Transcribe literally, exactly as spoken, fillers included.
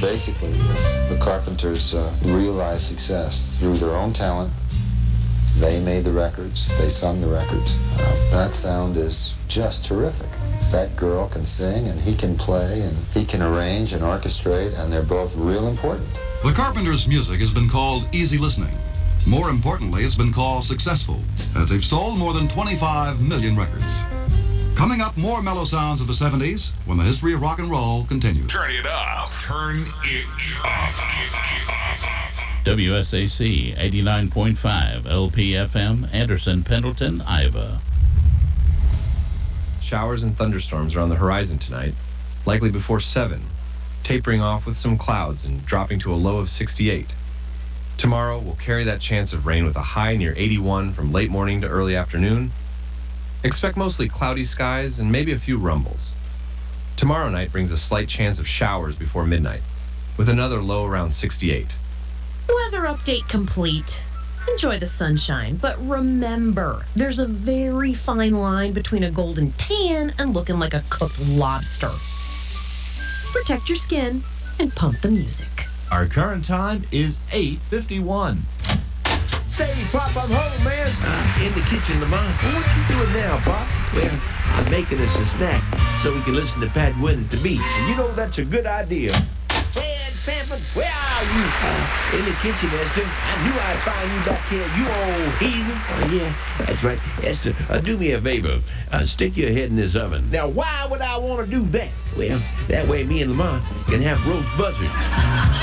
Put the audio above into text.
Basically, the Carpenters uh, realized success through their own talent. They made the records. They sung the records. Uh, that sound is just terrific. That girl can sing, and he can play, and he can arrange and orchestrate, and they're both real important. The Carpenters' music has been called easy listening. More importantly, it's been called successful, as they've sold more than twenty-five million records. Coming up, more mellow sounds of the seventies when the history of rock and roll continues. Turn it up. Turn it up. W S A C eighty-nine point five L P F M, Anderson, Pendleton, Iowa. Showers and thunderstorms are on the horizon tonight, likely before seven, tapering off with some clouds and dropping to a low of sixty-eight. Tomorrow will carry that chance of rain with a high near eighty-one from late morning to early afternoon. Expect mostly cloudy skies and maybe a few rumbles. Tomorrow night brings a slight chance of showers before midnight, with another low around sixty-eight. Weather update complete. Enjoy the sunshine, but remember, there's a very fine line between a golden tan and looking like a cooked lobster. Protect your skin and pump the music. Our current time is eight fifty-one. Say, Pop, I'm home, man. Uh, in the kitchen, Lamont. Well, what you doing now, Pop? Well, I'm making us a snack so we can listen to Pat Gwynn at the beach. And you know that's a good idea. Fred Sanford, where are you? Uh, in the kitchen, Esther. I knew I'd find you back here, you old heathen. Oh, yeah, that's right. Esther, uh, do me a favor. Uh, stick your head in this oven. Now, why would I want to do that? Well, that way me and Lamont can have roast buzzard.